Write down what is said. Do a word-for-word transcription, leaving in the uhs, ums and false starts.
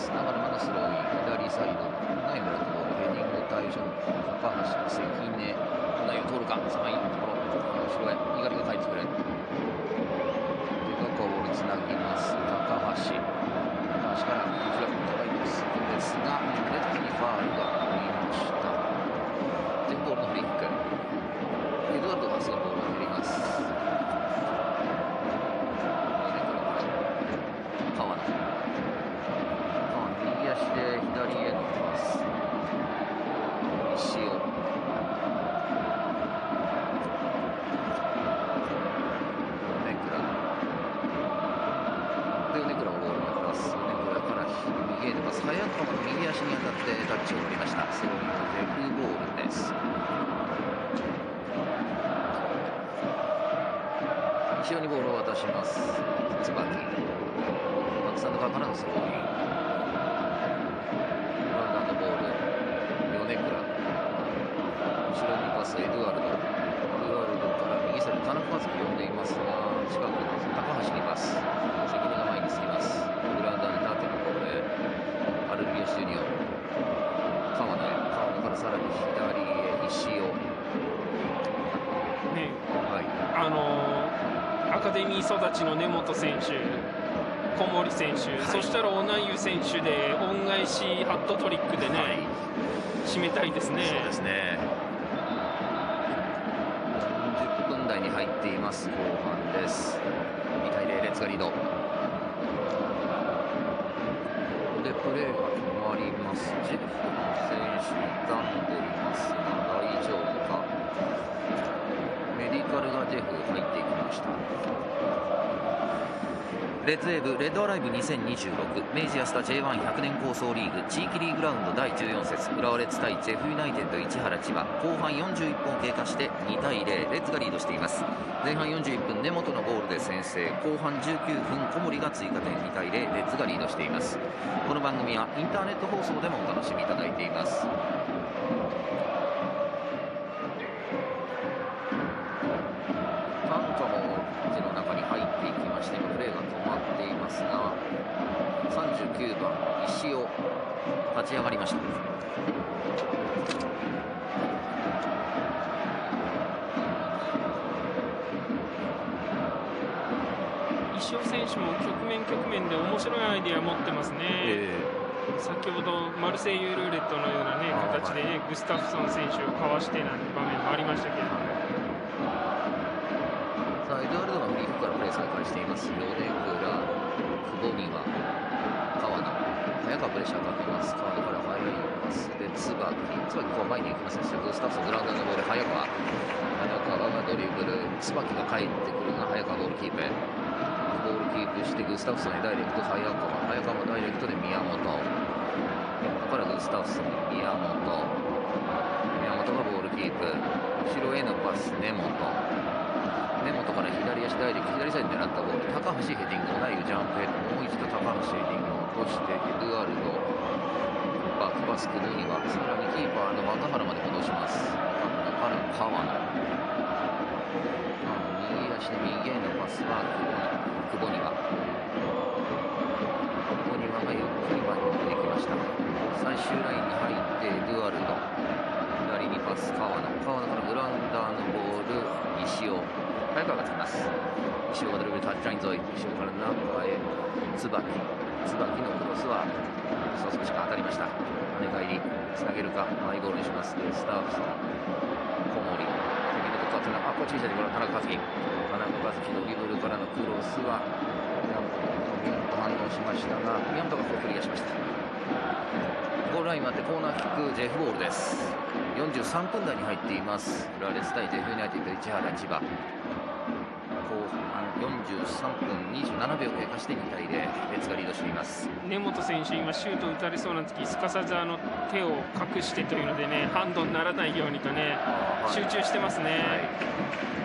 。長沼のスローイン、左サイド、内村とボール、ヘディング対象の高橋、関根、内を通るか、さんいいところ、後ろへ、猪狩が帰ってくる。で、高ボールつなぎます。高橋、高橋から後ろ、トライをするんですが、レッドにファウルがありました。で、ボールのフリック。エドワルドがすぐボールを蹴ります。川野。川野、右足で左へのパス。石尾。米倉。で、米倉をボールにパス。米倉から右へのパス。早川の右足に当たってタッチを取りました。スローインとデフボールです。後ろにボールを渡します。椿。バックサンド側からのスローイン。ランダーのボール。米倉。後ろにパス、エドワルド。エドワルドから右サイド、田中和樹呼んでいますが、近くの高橋にパス。関根が前に過ぎます。グラウンダーで縦のボール。アルビオスジュニオ。川野へ。川野からさらに左へ、石尾。 ね、 はい。 あのーアカデミー育ちの根本選手、小森選手、はい、そしたらオナイユ選手で恩返しハットトリックでね、はい、締めたいですね。 そうですね。よんじゅっぷん台に入っています。後半です。にたいゼロ、レッツがリード。ここでプレーが止まります。ジェフ選手傷んでいますが大丈夫か。メディカルがジェフ入っていきました。レッドウェーブレッドアライブにせんにじゅうろく明治安田 ジェイワンひゃく 年構想リーグ地域リーグラウンドだいじゅうよん節浦和レッズ対ジェフユナイテッド市原千葉後半よんじゅういっぷんを経過してにたいゼロレッズがリードしています。前半よんじゅういっぷん根本のゴールで先制後半じゅうきゅうふん小森が追加点にたいゼロレッズがリードしています。この番組はインターネット放送でもお楽しみいただいています。さんじゅうきゅうばん石尾立ち上がりました。 石尾選手も局面局面で面白いアイデア持ってますね、えー、先ほどマルセイユルーレットのような、ね、形で、ね、はい、グスタフソン選手をかわしてなんて場面もありましたけれども、 さあエドワルドがフリーキックからプレー再開しています。米倉、久保には川野、早川プレッシャーかけます。川野から速いパスで椿、椿こう前に行きますね。グスタフソングラウンダーのボール、早川、早川がドリブル、椿が帰ってくるが早川ボールキープ、ボールキープしてグスタフソンにダイレクト早川、早川もダイレクトで宮本、ここからグスタフソン、宮本、宮本がボールキープ、後ろへのパス、根本。根本から左足ダイレクト左サイドで狙ったボール高橋ヘディング同じジャンプヘッドもう一度高橋ヘディングを落としてエドワルドバックパス久保にはさらにキーパーの若原まで戻します。若原から川野右足で右へのパスは久保には久保にはがゆっくり前に出てきました。最終ラインに入ってエドワルド左にパス川野川野からグラウンダーのボール石尾早川がつきます。石尾がドリブルタッチライン沿い石尾から中へ椿椿のクロスは少しか当たりました。跳ね返りつなげるかマイゴールにします。スターフソン小森右のとこはあこっちにしたところ田中和樹田中和樹ドリブルからのクロスは宮本反応しましたが宮本がこうクリアしました。ゴールラインまでコーナーキックジェフボールです。よんじゅうさんぷん台に入っています。浦和レッズ対ジェフユナイテッド市原千葉後半よんじゅうさんぷんにじゅうななびょう経過してにたいゼロレッズがリードしています。 根本選手今シュート打たれそうな時すかさずあの手を隠してというのでねハンドにならないようにとね、はい、集中してますね、はい。